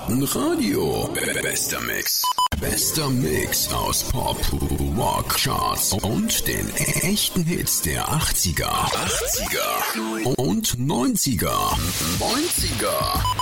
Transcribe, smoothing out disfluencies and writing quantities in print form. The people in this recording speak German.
Piratenradio. Bester Mix. Bester Mix aus Pop, Rock, Charts und den echten Hits der 80er und 90er.